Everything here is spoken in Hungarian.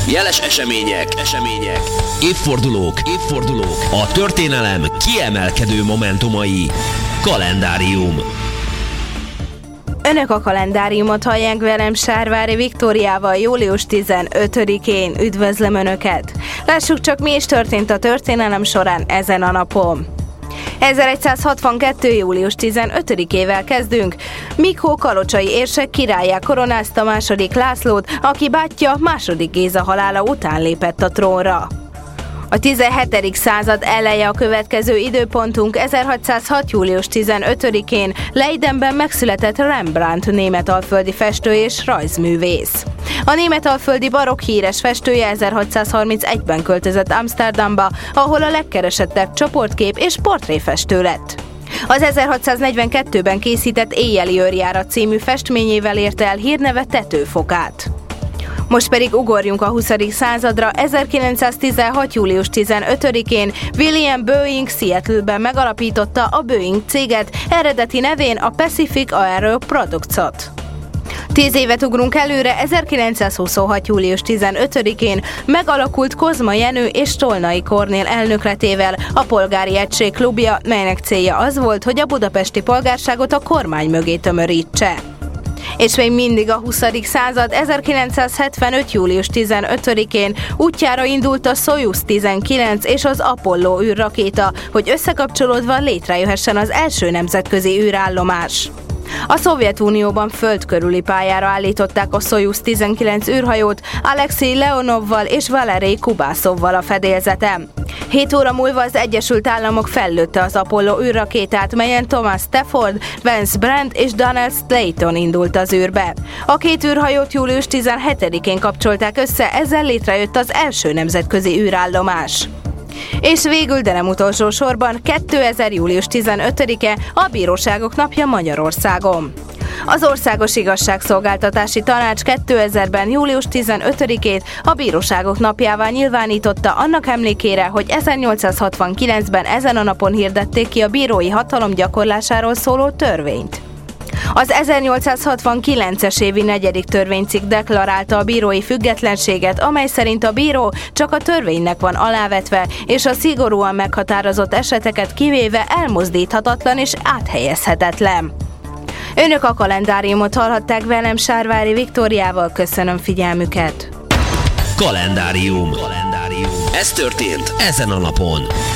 Jeles események, évfordulók, a történelem kiemelkedő momentumai. Kalendárium. Önök a kalendáriumot hallják, velem Sárvári Viktóriával július 15-én. Üdvözlöm Önöket! Lássuk csak, mi is történt a történelem során ezen a napon. 1162. július 15-ével kezdünk. Mikó kalocsai érsek királlyá koronázta második Lászlót, aki bátyja második Géza halála után lépett a trónra. A 17. század eleje a következő időpontunk. 1606. július 15-én Leidenben megszületett Rembrandt, németalföldi festő és rajzművész. A németalföldi barokk híres festője 1631-ben költözött Amsterdamba, ahol a legkeresettebb csoportkép és portréfestő lett. Az 1642-ben készített Éjjeli őrjárat című festményével érte el hírneve tetőfokát. Most pedig ugorjunk a 20. századra. 1916. július 15-én William Boeing Seattle-ben megalapította a Boeing céget, eredeti nevén a Pacific Aero Products-ot. 10 évet ugrunk előre. 1926. július 15-én megalakult Kozma Jenő és Tolnai Kornél elnökletével a Polgári Egység Klubja, melynek célja az volt, hogy a budapesti polgárságot a kormány mögé tömörítse. És még mindig a 20. század. 1975. július 15-én útjára indult a Szojuz 19 és az Apollo űrrakéta, hogy összekapcsolódva létrejöhessen az első nemzetközi űrállomás. A Szovjetunióban föld körüli pályára állították a Szojuz 19 űrhajót Alexei Leonovval és Valerij Kubászovval a fedélzeten. 7 óra múlva az Egyesült Államok fellőtte az Apollo űrrakétát, melyen Thomas Stafford, Vance Brand és Donald Slayton indult az űrbe. A két űrhajót július 17-én kapcsolták össze, ezzel létrejött az első nemzetközi űrállomás. És végül, de nem utolsó sorban, 2000. július 15-e a Bíróságok napja Magyarországon. Az Országos Igazságszolgáltatási Tanács 2000-ben július 15-ét a Bíróságok napjává nyilvánította annak emlékére, hogy 1869-ben ezen a napon hirdették ki a bírói hatalom gyakorlásáról szóló törvényt. Az 1869-es évi 4. törvénycikk deklarálta a bírói függetlenséget, amely szerint a bíró csak a törvénynek van alávetve, és a szigorúan meghatározott eseteket kivéve elmozdíthatatlan és áthelyezhetetlen. Önök a kalendáriumot hallhatták, velem Sárvári Viktóriával, köszönöm figyelmüket. Kalendárium. Ez történt ezen a napon.